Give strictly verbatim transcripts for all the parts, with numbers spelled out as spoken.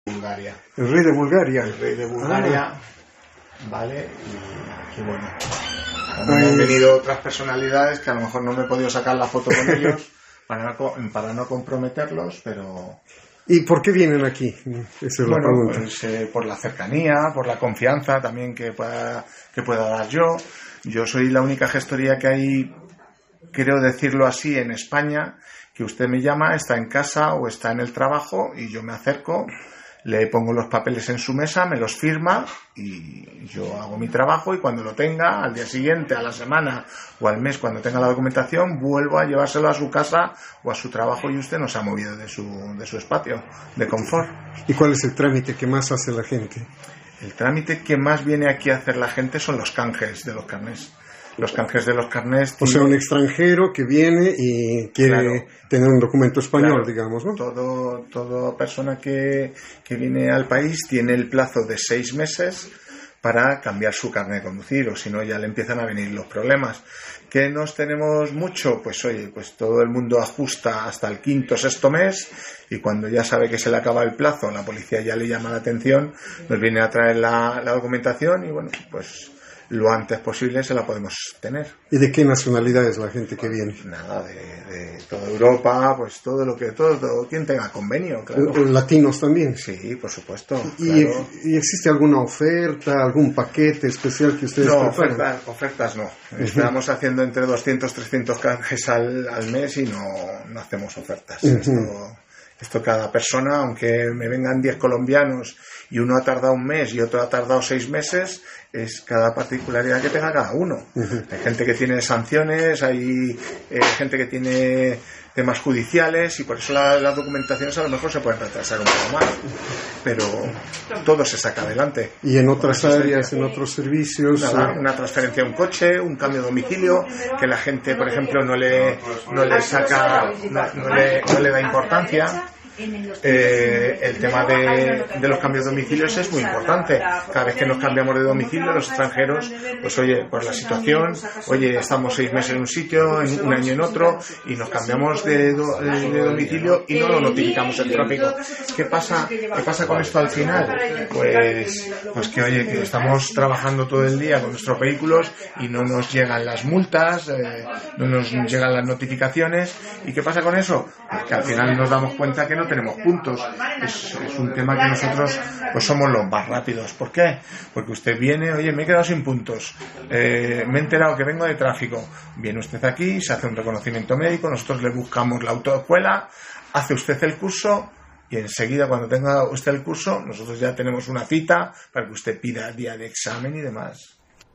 Bulgaria. El rey de Bulgaria. El rey de Bulgaria, ah. Vale, y, y bueno, también han venido otras personalidades que a lo mejor no me he podido sacar la foto con ellos para no, para no comprometerlos, pero... ¿Y por qué vienen aquí? Esa es bueno, la pregunta. Pues, eh, por la cercanía, por la confianza también que pueda, que pueda dar yo. Yo soy la única gestoría que hay, creo decirlo así, en España, que usted me llama, está en casa o está en el trabajo y yo me acerco, le pongo los papeles en su mesa, me los firma y yo hago mi trabajo, y cuando lo tenga, al día siguiente, a la semana o al mes, cuando tenga la documentación, vuelvo a llevárselo a su casa o a su trabajo y usted no se ha movido de su, de su espacio de confort. ¿Y cuál es el trámite que más hace la gente? El trámite que más viene aquí a hacer la gente son los canjes de los carnés. Los canjes de los carnés... O sea, un extranjero que viene y quiere claro, tener un documento español, claro, digamos, ¿no? Todo, toda persona que, que viene al país tiene el plazo de seis meses para cambiar su carnet de conducir, o si no ya le empiezan a venir los problemas. ¿Que nos tenemos mucho? Pues oye, pues todo el mundo ajusta hasta el quinto, sexto mes, y cuando ya sabe que se le acaba el plazo, la policía ya le llama la atención, nos viene a traer la, la documentación y bueno, pues... lo antes posible se la podemos tener. ¿Y de qué nacionalidad es la gente que viene? Nada, de, de toda Europa, pues todo lo que, todo, todo quien tenga convenio, claro. ¿Latinos también? Sí, por supuesto. ¿Y, claro. ¿Y existe alguna oferta, algún paquete especial que ustedes no, preparan? Ofertas, ofertas no. Uh-huh. Estamos haciendo entre doscientos, trescientos canjes al, al mes y no, no hacemos ofertas. Uh-huh. Esto, esto cada persona, aunque me vengan diez colombianos y uno ha tardado un mes y otro ha tardado seis meses, es cada particularidad que tenga cada uno. Uh-huh. Hay gente que tiene sanciones, hay eh, gente que tiene temas judiciales y por eso la, las documentaciones a lo mejor se pueden retrasar un poco más, pero todo se saca adelante. ¿Y en otras áreas, en otros servicios? Nada, una transferencia a un coche, un cambio de domicilio, que la gente, por ejemplo, no le, no le saca, no, no, le, no le da importancia. Eh, el tema de, de los cambios de domicilios es muy importante. Cada vez que nos cambiamos de domicilio, los extranjeros, pues oye, por la situación, oye, estamos seis meses en un sitio, en un año en otro, y nos cambiamos de, do, de domicilio y no lo notificamos en tráfico. ¿Qué pasa, qué pasa con esto al final? Pues, pues que oye, que estamos trabajando todo el día con nuestros vehículos y no nos llegan las multas, eh, no nos llegan las notificaciones. ¿Y qué pasa con eso? Pues que al final nos damos cuenta que no tenemos puntos. Es, es un tema que nosotros pues somos los más rápidos. ¿Por qué? Porque usted viene, oye, me he quedado sin puntos, eh, me he enterado que vengo de tráfico. Viene usted aquí, se hace un reconocimiento médico, nosotros le buscamos la autoescuela, hace usted el curso y enseguida cuando tenga usted el curso nosotros ya tenemos una cita para que usted pida día de examen y demás.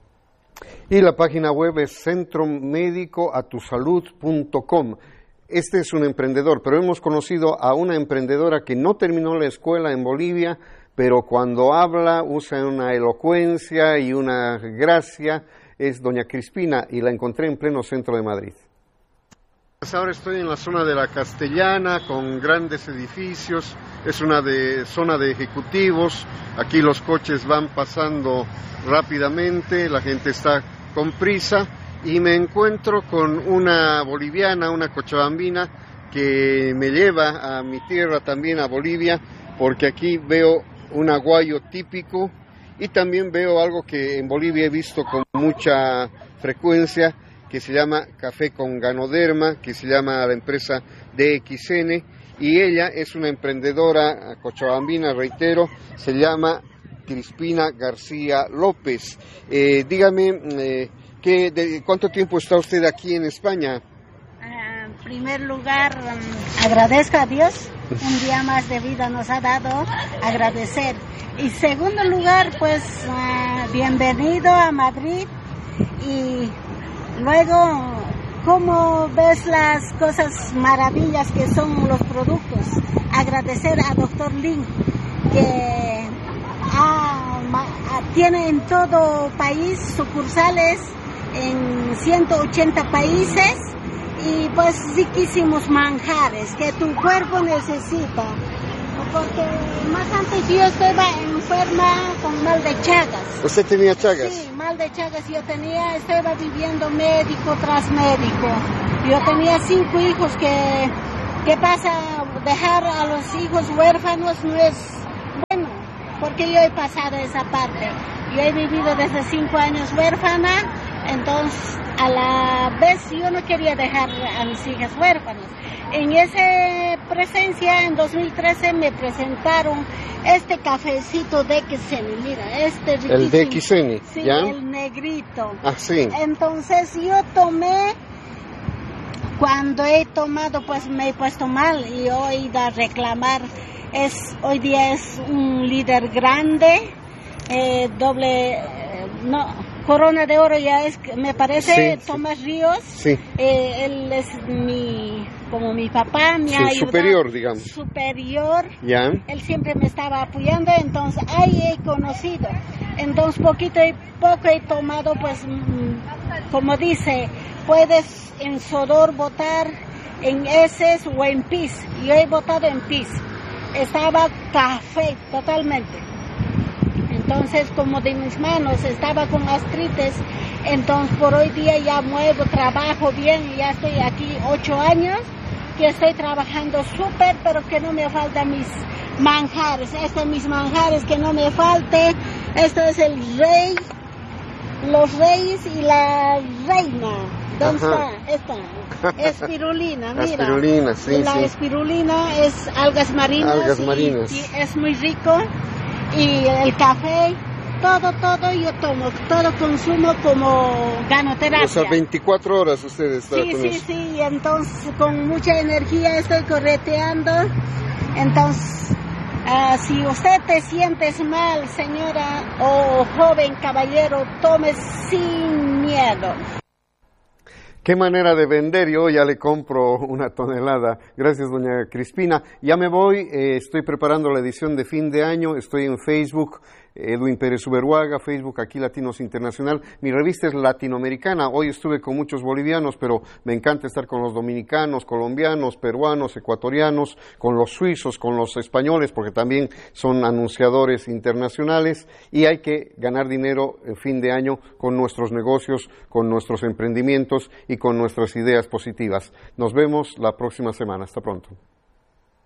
Y la página web es centro médico a tu salud punto com. Este es un emprendedor, pero hemos conocido a una emprendedora que no terminó la escuela en Bolivia, pero cuando habla usa una elocuencia y una gracia. Es doña Crispina y la encontré en pleno centro de Madrid. Ahora estoy en la zona de la Castellana con grandes edificios, es una de, zona de ejecutivos, aquí los coches van pasando rápidamente, la gente está con prisa. Y me encuentro con una boliviana, una cochabambina, que me lleva a mi tierra también, a Bolivia, porque aquí veo un aguayo típico y también veo algo que en Bolivia he visto con mucha frecuencia, que se llama café con ganoderma, que se llama la empresa D X N, y ella es una emprendedora cochabambina, reitero, se llama Crispina García López. Eh, dígame... Eh, ¿Qué, de, ¿Cuánto tiempo está usted aquí en España? Uh, en primer lugar, um, agradezco a Dios, un día más de vida nos ha dado, agradecer. Y segundo lugar, pues, uh, bienvenido a Madrid. Y luego, ¿cómo ves las cosas maravillas que son los productos? Agradecer a doctor Lin, que ha, tiene en todo país sucursales, en ciento ochenta países, y pues riquísimos manjares que tu cuerpo necesita, porque más antes yo estaba enferma con mal de Chagas. ¿Usted tenía Chagas? Sí, mal de Chagas yo tenía, estaba viviendo médico tras médico. Yo tenía cinco hijos. que ¿qué pasa? Dejar a los hijos huérfanos no es porque yo he pasado esa parte. Yo he vivido desde cinco años huérfana, entonces a la vez yo no quería dejar a mis hijas huérfanas. En esa presencia, en dos mil trece, me presentaron este cafecito de Quiseni, mira, este riquísimo. El de Quiseni, sí, ¿ya? el negrito. Ah, sí. Entonces yo tomé, cuando he tomado, pues me he puesto mal y he ido a reclamar. Es, hoy día es un líder grande, eh, doble, eh, no, corona de oro ya es, me parece, sí, Tomás sí. Ríos. Sí. Eh, él es mi, como mi papá, me sí, ha ayudado. superior, digamos. Superior. Ya. Él siempre me estaba apoyando, entonces ahí he conocido. Entonces poquito y poco he tomado, pues, mm, como dice, puedes en Sodor votar en Eses o en Pis. Yo he votado en Pis. Estaba café totalmente. Entonces, como de mis manos estaba con gastritis, entonces por hoy día ya muevo, trabajo bien, ya estoy aquí ocho años, que estoy trabajando súper, pero que no me faltan mis manjares. Estos son mis manjares, que no me falte. Esto es el rey, los reyes y la reina. ¿Dónde Ajá. está? Esta. Espirulina, mira. Espirulina, sí, la sí. espirulina es algas marinas. Algas y, marinas. y es muy rico. Y el café, todo, todo yo tomo, todo consumo como ganoterapia. O sea, veinticuatro horas ustedes están Sí, con sí, eso. sí, entonces con mucha energía estoy correteando. Entonces, uh, si usted te sientes mal, señora o joven caballero, tome sin miedo. Qué manera de vender, yo ya le compro una tonelada. Gracias, doña Crispina. Ya me voy, eh, estoy preparando la edición de fin de año, estoy en Facebook, Edwin Pérez Uberhuaga, Facebook Aquí Latinos Internacional. Mi revista es latinoamericana. Hoy estuve con muchos bolivianos, pero me encanta estar con los dominicanos, colombianos, peruanos, ecuatorianos, con los suizos, con los españoles, porque también son anunciadores internacionales, y hay que ganar dinero en fin de año con nuestros negocios, con nuestros emprendimientos y con nuestras ideas positivas. Nos vemos la próxima semana. Hasta pronto.